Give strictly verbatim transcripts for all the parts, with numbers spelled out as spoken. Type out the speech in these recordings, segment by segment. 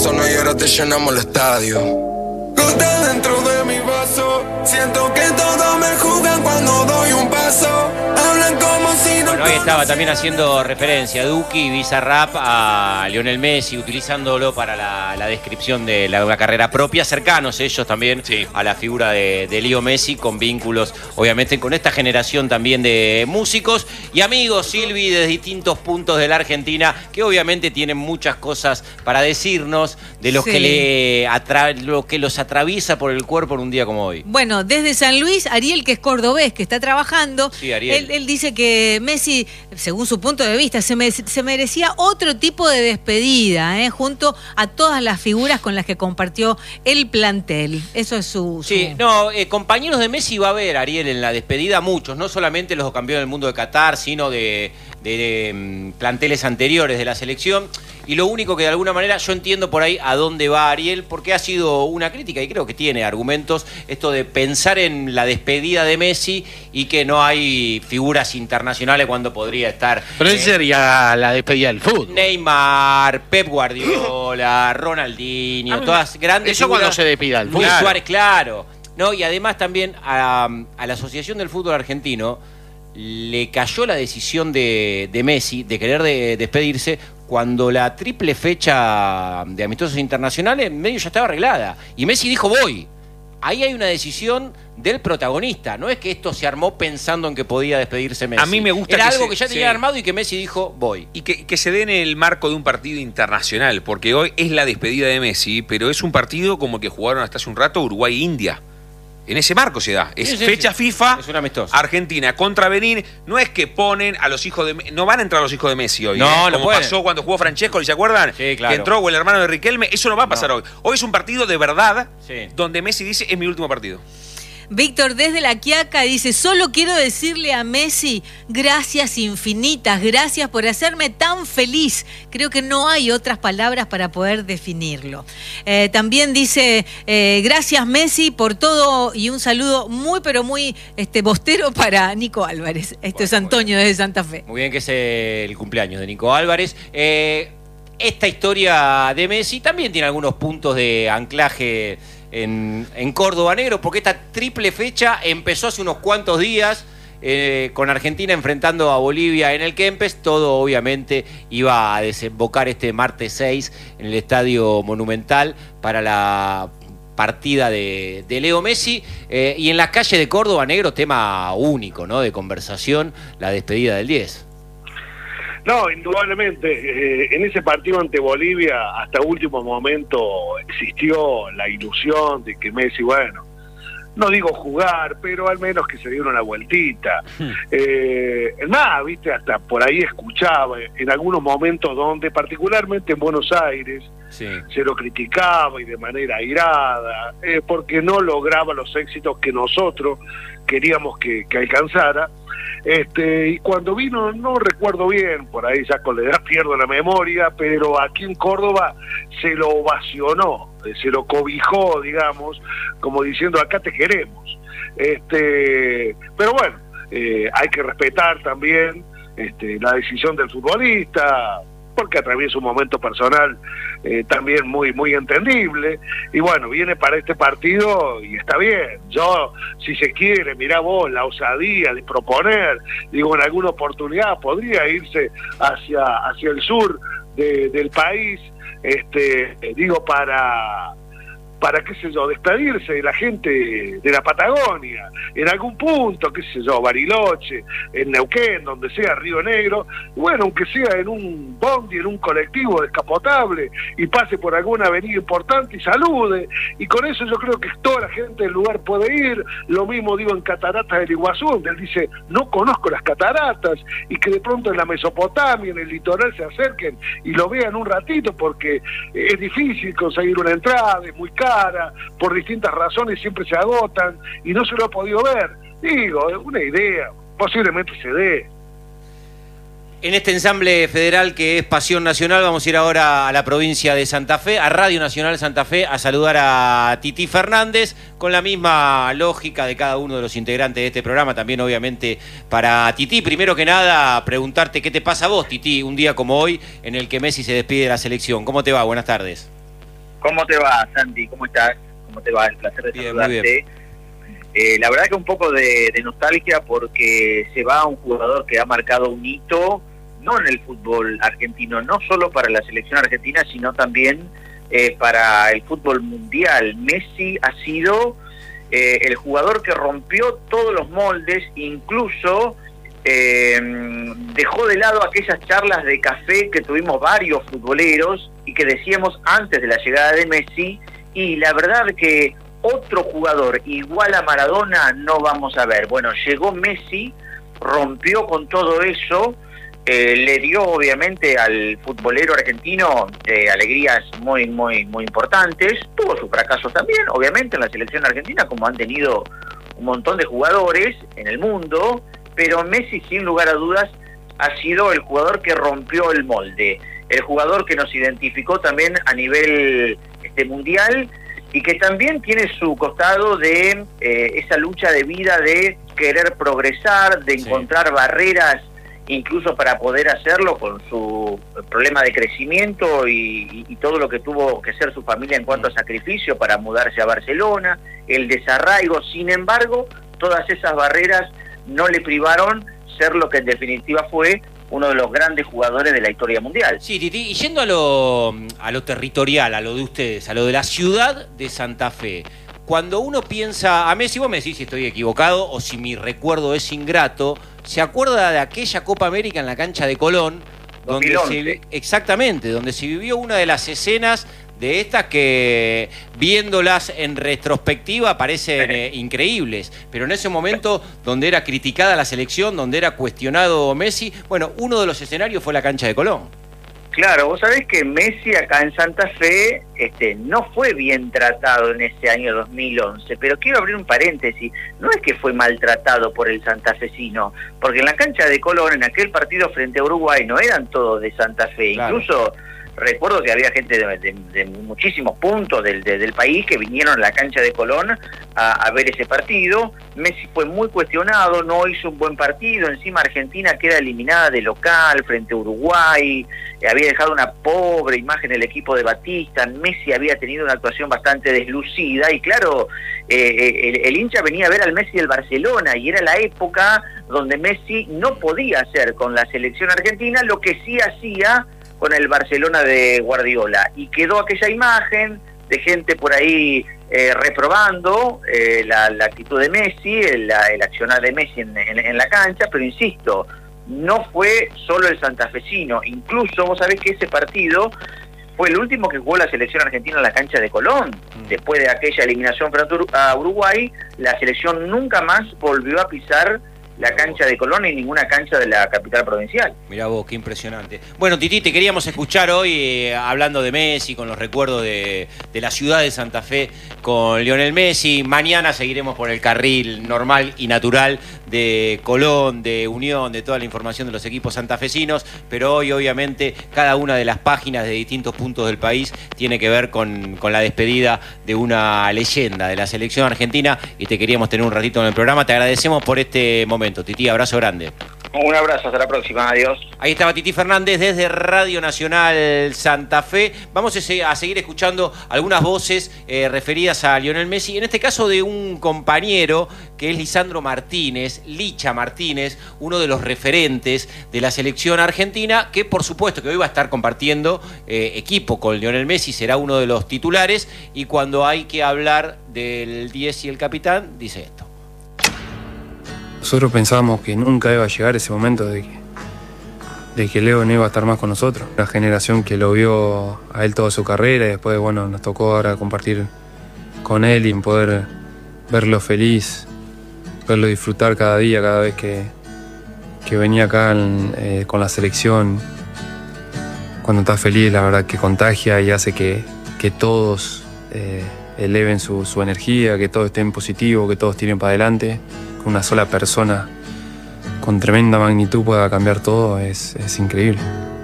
zona y ahora te llenamos el estadio. Gota dentro de mi vaso, siento que todos me juzgan cuando doy un paso. Hablan como si no. Bueno, hoy estaba también haciendo referencia a Duki y Bizarrap a Lionel Messi, utilizándolo para la, la descripción de la, una carrera propia, cercanos ellos también sí. a la figura de, de Leo Messi, con vínculos obviamente con esta generación también de músicos y amigos, Silvi, de distintos puntos de la Argentina, que obviamente tienen muchas cosas para decirnos de los sí. que le atra lo que los atraviesa por el cuerpo en un día como hoy. Bueno, desde San Luis, Ariel, que es cordobés, que está trabajando, sí, Ariel. Él, él dice que Messi, según su punto de vista, se, me, se merecía otro tipo de despedida, ¿eh? junto a todas las figuras con las que compartió el plantel. Eso es su... su... Sí, no, eh, compañeros de Messi va a haber, Ariel, en la despedida muchos, no solamente los campeones del mundo de Qatar, sino de, de, de um, planteles anteriores de la selección. Y lo único que de alguna manera yo entiendo por ahí a dónde va Ariel, porque ha sido una crítica y creo que tiene argumentos, esto de pensar en la despedida de Messi y que no hay figuras internacionales cuando podría estar. Pero esa eh, sería la despedida del fútbol. Neymar, Pep Guardiola, Ronaldinho, mí, todas grandes eso figuras. Cuando se despida el fútbol. Luis Suárez, claro. No, y además también a, a la Asociación del Fútbol Argentino le cayó la decisión de, de Messi de querer de, despedirse cuando la triple fecha de amistosos internacionales medio ya estaba arreglada. Y Messi dijo, voy. Ahí hay una decisión del protagonista. No es que esto se armó pensando en que podía despedirse Messi. A mí me gusta Era que algo se, que ya tenía sí. armado y que Messi dijo, voy. Y que, que se dé en el marco de un partido internacional, porque hoy es la despedida de Messi, pero es un partido como que jugaron hasta hace un rato Uruguay-India. En ese marco se da. Es sí, sí, fecha sí. FIFA, es un amistoso. Argentina contra Benín. No es que ponen a los hijos de... No van a entrar los hijos de Messi hoy. No, ¿eh? no Como pueden. pasó cuando jugó Francesco, ¿se acuerdan? Sí, claro. Que entró o el hermano de Riquelme. Eso no va a pasar no. hoy. Hoy es un partido de verdad sí. donde Messi dice, es mi último partido. Víctor, desde La Quiaca, dice, solo quiero decirle a Messi, gracias infinitas, gracias por hacerme tan feliz. Creo que no hay otras palabras para poder definirlo. Eh, también dice, eh, gracias Messi por todo y un saludo muy, pero muy este, bostero para Nico Álvarez. Esto bueno, es Antonio desde Santa Fe. Muy bien que es el cumpleaños de Nico Álvarez. Eh, esta historia de Messi también tiene algunos puntos de anclaje En, en Córdoba Negro, porque esta triple fecha empezó hace unos cuantos días eh, con Argentina enfrentando a Bolivia en el Kempes. Todo obviamente iba a desembocar este martes seis en el Estadio Monumental para la partida de, de Leo Messi, eh, y en las calles de Córdoba Negro, tema único, ¿no?, de conversación, la despedida del diez. No, indudablemente, eh, en ese partido ante Bolivia hasta último momento existió la ilusión de que Messi, bueno, no digo jugar, pero al menos que se diera una vueltita. Hmm. Eh, más, viste, hasta por ahí escuchaba en algunos momentos donde, particularmente en Buenos Aires, sí. se lo criticaba y de manera airada, eh, porque no lograba los éxitos que nosotros queríamos que, que alcanzara. Este, y cuando vino, no recuerdo bien, por ahí ya con la edad pierdo la memoria, pero aquí en Córdoba se lo ovacionó, se lo cobijó, digamos, como diciendo, acá te queremos. Este, pero bueno, eh, hay que respetar también este, la decisión del futbolista, porque atraviesa un momento personal eh, también muy muy entendible, y bueno, viene para este partido y está bien. Yo, si se quiere, mirá vos, la osadía de proponer, digo, en alguna oportunidad podría irse hacia, hacia el sur de, del país, este, digo, para... para, qué sé yo, despedirse de la gente de la Patagonia, en algún punto, qué sé yo, Bariloche, en Neuquén, donde sea, Río Negro, bueno, aunque sea en un bondi, en un colectivo descapotable, y pase por alguna avenida importante y salude, y con eso yo creo que toda la gente del lugar puede ir. Lo mismo digo en Cataratas del Iguazú, donde él dice, no conozco las cataratas, y que de pronto en la Mesopotamia, en el litoral, se acerquen y lo vean un ratito, porque es difícil conseguir una entrada, es muy caro, por distintas razones siempre se agotan y no se lo ha podido ver. Digo, es una idea, posiblemente se dé. En este ensamble federal que es Pasión Nacional, vamos a ir ahora a la provincia de Santa Fe, a Radio Nacional Santa Fe, a saludar a Tití Fernández, con la misma lógica de cada uno de los integrantes de este programa, también obviamente para Tití. Primero que nada, preguntarte qué te pasa a vos, Tití, un día como hoy, en el que Messi se despide de la selección. ¿Cómo te va? Buenas tardes. ¿Cómo te va, Santi? ¿Cómo estás? ¿Cómo te va? El placer de bien, saludarte. Eh, la verdad que un poco de, de nostalgia porque se va un jugador que ha marcado un hito, no en el fútbol argentino, no solo para la selección argentina, sino también eh, para el fútbol mundial. Messi ha sido eh, el jugador que rompió todos los moldes, incluso eh, dejó de lado aquellas charlas de café que tuvimos varios futboleros y que decíamos antes de la llegada de Messi, y la verdad que otro jugador igual a Maradona no vamos a ver. Bueno, llegó Messi, rompió con todo eso, eh, le dio obviamente al futbolero argentino eh, alegrías muy, muy, muy importantes. Tuvo sus fracasos también, obviamente, en la selección argentina, como han tenido un montón de jugadores en el mundo, pero Messi, sin lugar a dudas, ha sido el jugador que rompió el molde, el jugador que nos identificó también a nivel este, mundial, y que también tiene su costado de eh, esa lucha de vida de querer progresar, de encontrar sí. barreras incluso para poder hacerlo, con su problema de crecimiento y, y, y todo lo que tuvo que ser su familia en cuanto a sacrificio para mudarse a Barcelona, el desarraigo. Sin embargo, todas esas barreras no le privaron ser lo que en definitiva fue uno de los grandes jugadores de la historia mundial. Sí, Titi, y yendo a lo, a lo territorial, a lo de ustedes, a lo de la ciudad de Santa Fe, cuando uno piensa a Messi, vos me decís si estoy equivocado o si mi recuerdo es ingrato, ¿se acuerda de aquella Copa América en la cancha de Colón? Donde se, exactamente, donde se vivió una de las escenas de estas que, viéndolas en retrospectiva, parecen eh, increíbles, pero en ese momento donde era criticada la selección, donde era cuestionado Messi, bueno, uno de los escenarios fue la cancha de Colón. Claro, vos sabés que Messi acá en Santa Fe este, no fue bien tratado en ese año dos mil once, pero quiero abrir un paréntesis, no es que fue maltratado por el santafesino, porque en la cancha de Colón, en aquel partido frente a Uruguay, no eran todos de Santa Fe, claro. Incluso recuerdo que había gente de, de, de muchísimos puntos del, de, del país que vinieron a la cancha de Colón a, a ver ese partido. Messi fue muy cuestionado, no hizo un buen partido, encima Argentina queda eliminada de local frente a Uruguay, había dejado una pobre imagen el equipo de Batista, Messi había tenido una actuación bastante deslucida y claro, eh, el, el hincha venía a ver al Messi del Barcelona y era la época donde Messi no podía hacer con la selección argentina lo que sí hacía con el Barcelona de Guardiola, y quedó aquella imagen de gente por ahí eh, reprobando eh, la, la actitud de Messi, el, el accionar de Messi en, en, en la cancha, pero insisto, no fue solo el santafesino, incluso vos sabés que ese partido fue el último que jugó la selección argentina en la cancha de Colón. Mm. Después de aquella eliminación frente a Uruguay, la selección nunca más volvió a pisar la cancha de Colón y ninguna cancha de la capital provincial. Mirá vos, qué impresionante. Bueno, Titi, te queríamos escuchar hoy eh, hablando de Messi, con los recuerdos de, de la ciudad de Santa Fe con Lionel Messi. Mañana seguiremos por el carril normal y natural de Colón, de Unión, de toda la información de los equipos santafesinos, pero hoy obviamente cada una de las páginas de distintos puntos del país tiene que ver con, con la despedida de una leyenda de la selección argentina, y te queríamos tener un ratito en el programa. Te agradecemos por este momento. Titi, abrazo grande. Un abrazo, hasta la próxima, adiós. Ahí estaba Titi Fernández desde Radio Nacional Santa Fe. Vamos a seguir escuchando algunas voces eh, referidas a Lionel Messi, en este caso de un compañero que es Lisandro Martínez, Licha Martínez, uno de los referentes de la selección argentina, que por supuesto que hoy va a estar compartiendo eh, equipo con Lionel Messi, será uno de los titulares, y cuando hay que hablar del diez y el capitán, dice esto. Nosotros pensábamos que nunca iba a llegar ese momento de que, de que Leo no iba a estar más con nosotros. La generación que lo vio a él toda su carrera, y después, bueno, nos tocó ahora compartir con él y poder verlo feliz, verlo disfrutar cada día, cada vez que, que venía acá en, eh, con la selección. Cuando está feliz, la verdad que contagia y hace que, que todos eh, eleven su, su energía, que todos estén positivos, que todos tiren para adelante. Que una sola persona con tremenda magnitud pueda cambiar todo es, es increíble.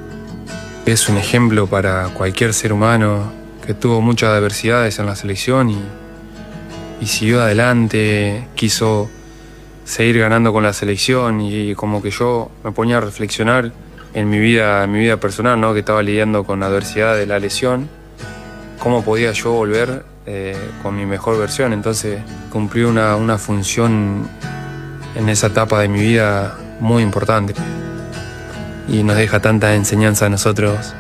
Es un ejemplo para cualquier ser humano que tuvo muchas adversidades en la selección y, y siguió adelante, quiso seguir ganando con la selección, y como que yo me ponía a reflexionar en mi vida, en mi vida personal, ¿no? Que estaba lidiando con la adversidad de la lesión, cómo podía yo volver eh, con mi mejor versión. Entonces cumplí una, una función en esa etapa de mi vida muy importante. Y nos deja tanta enseñanza a nosotros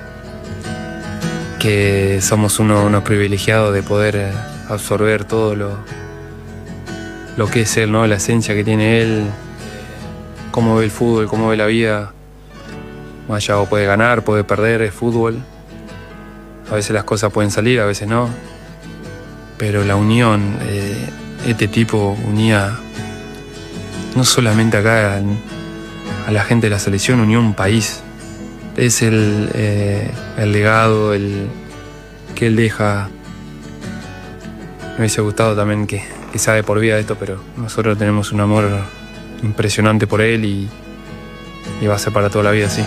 que somos uno, unos privilegiados de poder eh, absorber todo lo, lo que es él, ¿no? La esencia que tiene él, cómo ve el fútbol, cómo ve la vida. Más allá puede ganar, puede perder, es fútbol. A veces las cosas pueden salir, a veces no. Pero la unión, eh, este tipo unía no solamente acá a, a la gente de la selección, unió un país. Es el, eh, el legado el, que él deja. Me hubiese gustado también que, que sea de por vida esto, pero nosotros tenemos un amor impresionante por él y, y va a ser para toda la vida así.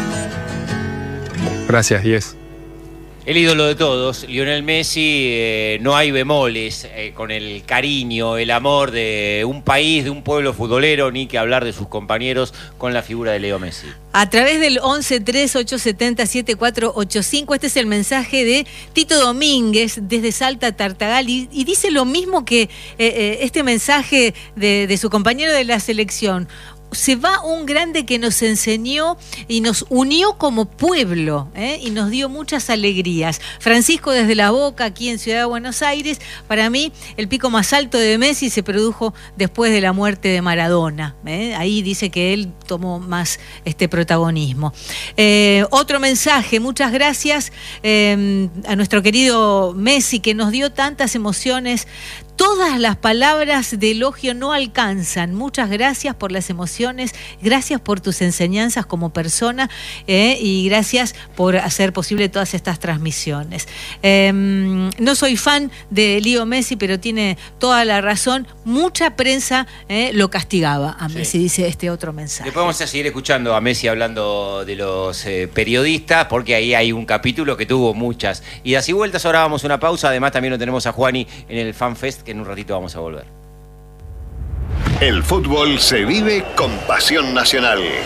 Gracias, Diez. El ídolo de todos, Lionel Messi, eh, no hay bemoles eh, con el cariño, el amor de un país, de un pueblo futbolero, ni que hablar de sus compañeros con la figura de Leo Messi. A través del once tres ocho siete cero siete cuatro ocho cinco, este es el mensaje de Tito Domínguez desde Salta, Tartagal, y, y dice lo mismo que eh, eh, este mensaje de, de su compañero de la selección. Se va un grande que nos enseñó y nos unió como pueblo, ¿eh? Y nos dio muchas alegrías. Francisco desde La Boca, aquí en Ciudad de Buenos Aires. Para mí, el pico más alto de Messi se produjo después de la muerte de Maradona, ¿eh? Ahí dice que él tomó más este protagonismo. Eh, otro mensaje, muchas gracias eh, a nuestro querido Messi, que nos dio tantas emociones. Todas las palabras de elogio no alcanzan. Muchas gracias por las emociones, gracias por tus enseñanzas como persona eh, y gracias por hacer posible todas estas transmisiones. Eh, no soy fan de Leo Messi, pero tiene toda la razón. Mucha prensa eh, lo castigaba a Messi, sí. Dice este otro mensaje. Después vamos a seguir escuchando a Messi hablando de los eh, periodistas, porque ahí hay un capítulo que tuvo muchas idas y vueltas. Ahora vamos a una pausa. Además también lo tenemos a Juani en el FanFest, que en un ratito vamos a volver. El fútbol se vive con pasión nacional.